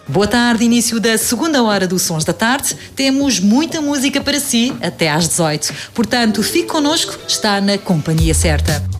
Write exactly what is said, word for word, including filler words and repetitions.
Boa tarde, início da segunda hora do Sons da Tarde. Temos muita música para si até às dezoito. Portanto, fique connosco, está na companhia certa.